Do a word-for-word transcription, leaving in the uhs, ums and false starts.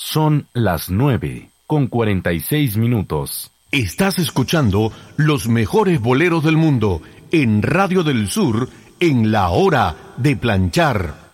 Son las nueve con cuarenta y seis minutos. Estás escuchando los mejores boleros del mundo en Radio del Sur en La Hora de Planchar.